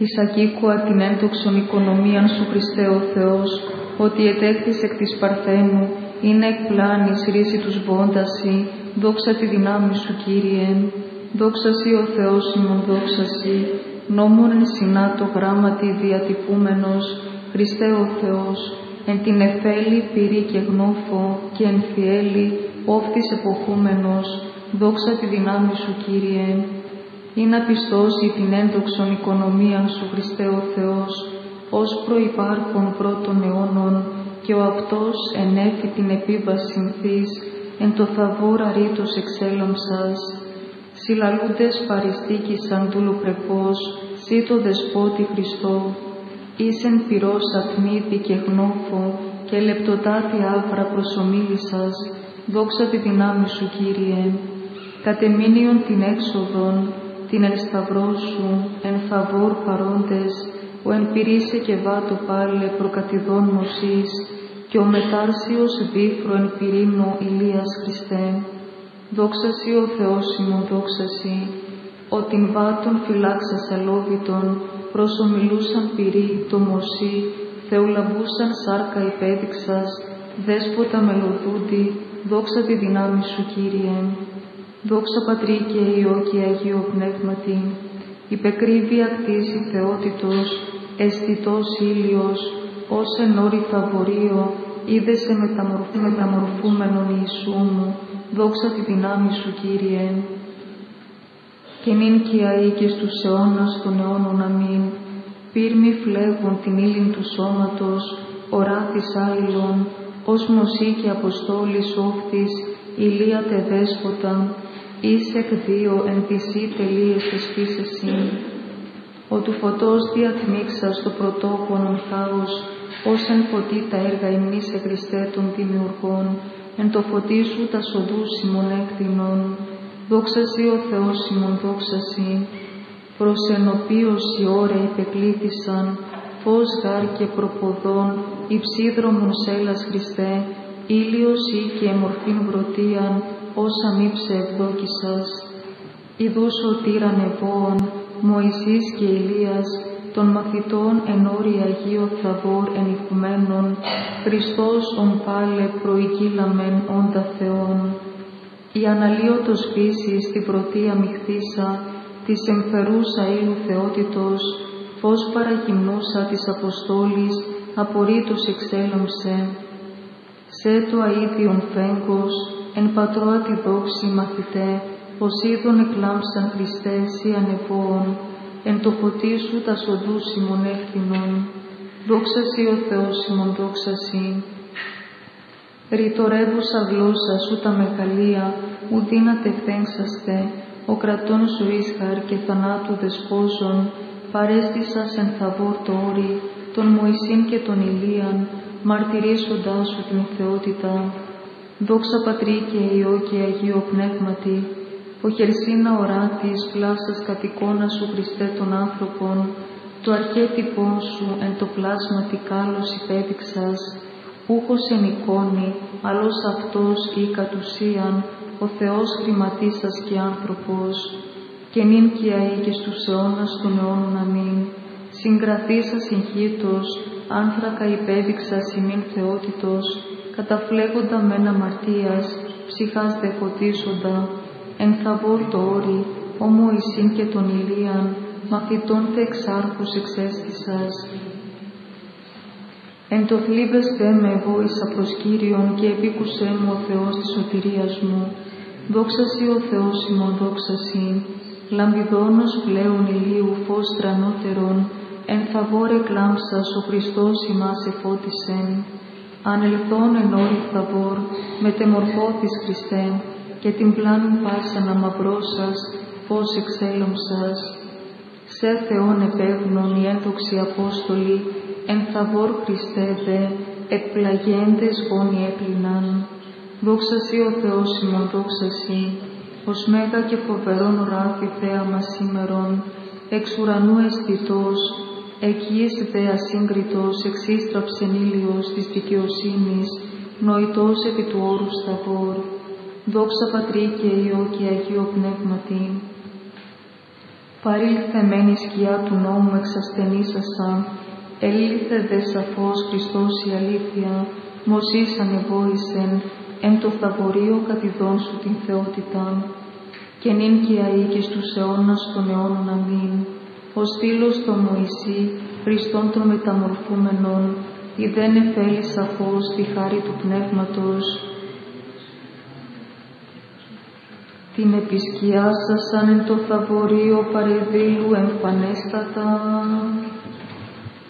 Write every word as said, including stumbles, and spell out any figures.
εις ακήκουα την έντοξον οικονομίαν σου Χριστέ ο Θεός, ότι ετέχθης εκ της Παρθένου, είναι εκ πλάνης ρίση τους βόντασι, δόξα τη δυνάμει σου Κύριε. Δόξα σοι ο Θεός ημών, δόξα σοι, νόμον εν συνάτο γράμματι διατυπούμενος, Χριστέ ο Θεός, εν την εφέλη πυρή και γνώφο και εν θιέλη όφτης εποχούμενος, δόξα τη δυνάμει σου Κύριε. Είναι απιστώσει την έντοξον οικονομίαν σου Χριστέ ο Θεός, ως προϋπάρχον πρώτων αιώνων, και ο αυτός ενέφη την επίβαση θείς, εν το θαβόρα ρήτος εξέλαμψας. Συλλαλούντες παριστήκησαν δουλοπρεπώς, σύ το δεσπότη Χριστό, εις εν πυρός ατμίδι και γνώφο, και λεπτοτάτη άβρα προσομίλησας, δόξα τη δυνάμει σου Κύριε. Κατεμήνιον την έξοδον, την εν σταυρό σου, εν θαβόρ παρόντες, ο εν πυρήσε και βάτο πάλε προκατηδών Μωσής, και ο μετάρσιος βύθρο εν πυρήνο Ηλίας Χριστέ. Δόξα σοι ο Θεός ημών, δόξα σοι, ο την βάτων φυλάξας αλόβητον, προσομιλούσαν πυρή το Μωσή, θεουλαμπούσαν σάρκα υπέδειξας, δέσποτα μελωδούντι, δόξα τη δυνάμει σου Κύριε. Δόξα Πατρί και Υιό και Αγίο Πνεύματι, υπεκρύβεια κτίσει θεότητος, αισθητός ήλιος, ως εν όρη θαβορείο, είδεσαι μεταμορφ... μεταμορφούμενον Ιησού μου, δόξα τη δυνάμει σου Κύριε. Και νυν και αεί και στους αιώνας των αιώνων αμήν, πύρμοι φλέγουν την ύλην του σώματος, οράθης άλληλον, ως Μωσή και Αποστόλης όφθης, ηλία τε δέσποτα, εις εκ δύο εν πισί τελείες εσπίσεσιν. Ο του φωτός διατμίξας το πρωτόκονον χάος, ως εν φωτί τα έργα ημνήσε Χριστέ των δημιουργών, εν το φωτί σου τα σοδούς ημών έκδινον. Δόξα σοι ο Θεός ημών, δόξα σοι, προς εν οποίος η ώρα υπεκλήθησαν, φως γάρ και προποδών, υψίδρομον σέλας Χριστέ, ήλιος ή και εμορφήν βρωτίαν, όσα μήψε ευδόκησας. Ιδού σωτήραν ευώων, Μωυσής και Ηλίας, των μαθητών εν όρη Αγίο Θαβόρ εν ηχουμένων, Χριστός ον πάλε προηγήλαμεν όντα Θεόν. Η αναλύωτος φύσης την πρωτεία μυχθήσα, της εμφερούσα ήλου θεότητος, φως παραγυμνούσα της Αποστόλης, απορρίτως εξέλαμψε. Σε το αΐδιον φέγγος, εν πατρόα τη δόξη μαθητέ, ως είδων εκλάμψαν Χριστέ σοι ανεβώων, εν το φωτί σου τα σοδούς ημών έκθινον. Δόξα σοι ο Θεός ημών, δόξα σοι. Ρητορεύουσα γλώσσα σου τα μεγαλεία, ουδύνατε φέγξαστε, ο κρατών ζωής χαρ και θανάτου δεσπόζων, παρέστησας εν θαβόρ το όρη, τον Μωυσήν και τον Ηλίαν, μαρτυρήσοντάς σου την θεότητα. Δόξα Πατρί και Υιό και Αγίο Πνεύματι, ο χερσίνα οράτης πλάσας κατ' εικόνα σου Χριστέ των άνθρωπων, το αρχέτυπό σου εν το πλάσματι κάλος υπέδειξας, ούχος εν εικόνη, αλλός αυτός ή κατ' ουσίαν, ο Θεός χρηματίσας και άνθρωπος, και νυν και αεί και στους αιώνας των αιώνων αμήν. Συγκρατήσας συγχύτως, άνθρακα υπέδειξας ημίν θεότητος, καταφλέγοντα μεν αμαρτίας, ψυχάς δε φωτίζοντα, εν θαβόρ το όρη, ο Μωυσήν και τον Ηλίαν, μαθητών τε εξάρχους εξέστησας. Εν το θλίβες δε με ευόησα προς Κύριον και επίκουσέ μου ο Θεός της σωτηρίας μου. Δόξα σοι ο Θεός ημών, δόξα σοι. Λαμπιδόνος πλέον ηλίου φως τρανότερον, εν θαβόρ εκλάμψας ο Χριστός ημάς εφώτισεν. Ανελθόν εν όρη θαβόρ, μετεμορφώθης Χριστέ, και την πλάνην πάσαν αμαυρώσας, φως εξέλαμψας. Σε Θεόν επέγνων οι ένδοξοι Απόστολοι, εν θαβόρ Χριστέ δε, εκπλαγέντες γόνοι έκλειναν. Δόξα σοι ο Θεός ημών, δόξα σοι, ως μέγα και φοβερόν οράθι θέαμα σήμερον, εξ ουρανού αισθητός, εκ γης δε ασύγκριτος, εξίστραψεν ήλιος της δικαιοσύνης, νοητός επί του όρους θαβόρ. Δόξα Πατρί και Υιό και Αγίο Πνεύματι. Παρήλθεμένη σκιά του νόμου εξασθενήσασα, ελήλθε δε σαφώς Χριστός η αλήθεια, Μωσής ανεβόησεν, εν το θαβορείο κατηδών σου την θεότητα. Και νυν και αεί και στους αιώνας των αιώνων αμήν. Ο στήλος των Μωυσή, Χριστόν των μεταμορφούμενων, ιδέν εφέλει σαφώς τη χάρη του Πνεύματος. Την επισκιάσασαν εν το θαβορείο παρεδίλου εμφανέστατα.